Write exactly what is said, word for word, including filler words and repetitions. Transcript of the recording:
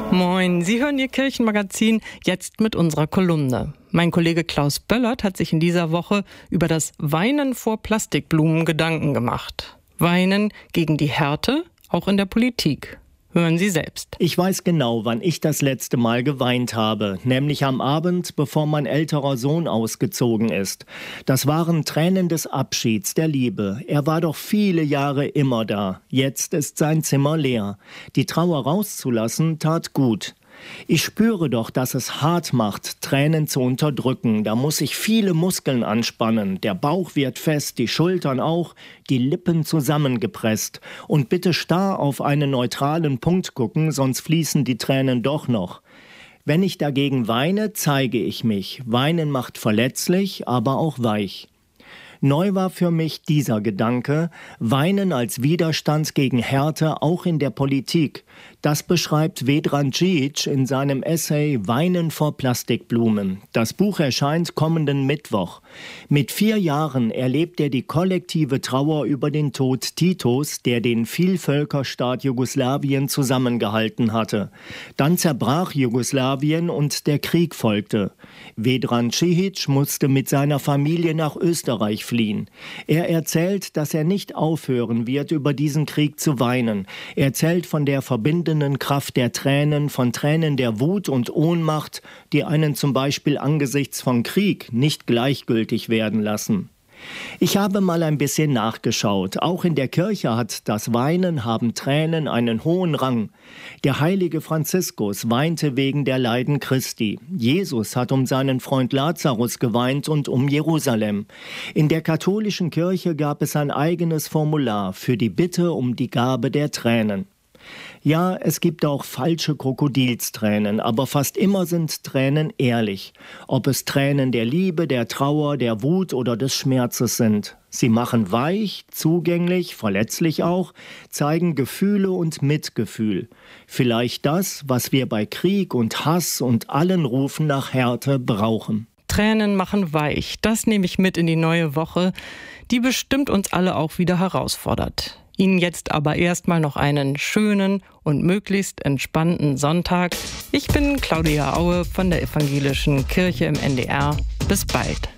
Moin, Sie hören Ihr Kirchenmagazin jetzt mit unserer Kolumne. Mein Kollege Klaus Böllert hat sich in dieser Woche über das Weinen vor Plastikblumen Gedanken gemacht. Weinen gegen die Härte, auch in der Politik. Hören Sie selbst. Ich weiß genau, wann ich das letzte Mal geweint habe, nämlich am Abend, bevor mein älterer Sohn ausgezogen ist. Das waren Tränen des Abschieds, der Liebe. Er war doch viele Jahre immer da. Jetzt ist sein Zimmer leer. Die Trauer rauszulassen tat gut. Ich spüre doch, dass es hart macht, Tränen zu unterdrücken. Da muss ich viele Muskeln anspannen. Der Bauch wird fest, die Schultern auch, die Lippen zusammengepresst. Und bitte starr auf einen neutralen Punkt gucken, sonst fließen die Tränen doch noch. Wenn ich dagegen weine, zeige ich mich. Weinen macht verletzlich, aber auch weich. Neu war für mich dieser Gedanke, Weinen als Widerstand gegen Härte auch in der Politik. Das beschreibt Vedran Djic in seinem Essay Weinen vor Plastikblumen. Das Buch erscheint kommenden Mittwoch. Mit vier Jahren erlebt er die kollektive Trauer über den Tod Titos, der den Vielvölkerstaat Jugoslawien zusammengehalten hatte. Dann zerbrach Jugoslawien und der Krieg folgte. Vedran Djic musste mit seiner Familie nach Österreich fliehen. Er erzählt, dass er nicht aufhören wird, über diesen Krieg zu weinen. Er erzählt von der verbindenden Kraft der Tränen, von Tränen der Wut und Ohnmacht, die einen zum Beispiel angesichts von Krieg nicht gleichgültig werden lassen. Ich habe mal ein bisschen nachgeschaut. Auch in der Kirche hat das Weinen, haben Tränen einen hohen Rang. Der heilige Franziskus weinte wegen der Leiden Christi. Jesus hat um seinen Freund Lazarus geweint und um Jerusalem. In der katholischen Kirche gab es ein eigenes Formular für die Bitte um die Gabe der Tränen. Ja, es gibt auch falsche Krokodilstränen, aber fast immer sind Tränen ehrlich. Ob es Tränen der Liebe, der Trauer, der Wut oder des Schmerzes sind. Sie machen weich, zugänglich, verletzlich auch, zeigen Gefühle und Mitgefühl. Vielleicht das, was wir bei Krieg und Hass und allen Rufen nach Härte brauchen. Tränen machen weich, das nehme ich mit in die neue Woche, die bestimmt uns alle auch wieder herausfordert. Ihnen jetzt aber erstmal noch einen schönen und möglichst entspannten Sonntag. Ich bin Claudia Aue von der Evangelischen Kirche im N D R. Bis bald.